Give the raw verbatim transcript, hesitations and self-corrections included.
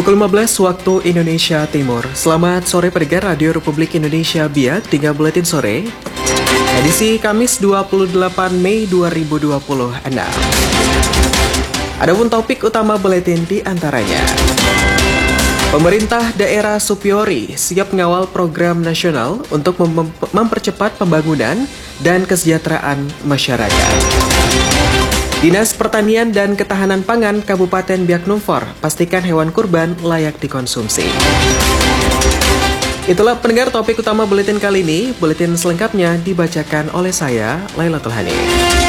Pukul lima belas waktu Indonesia Timur. Selamat sore pendengar Radio Republik Indonesia Biak, tiga Buletin Sore. Edisi Kamis dua puluh delapan Mei dua ribu dua puluh enam. Adapun topik utama buletin di antaranya. Pemerintah daerah Supiori siap mengawal program nasional untuk mem- mempercepat pembangunan dan kesejahteraan masyarakat. Dinas Pertanian dan Ketahanan Pangan Kabupaten Biak Numfor pastikan hewan kurban layak dikonsumsi. Itulah pendengar topik utama buletin kali ini. Buletin selengkapnya dibacakan oleh saya, Lailatul Hani.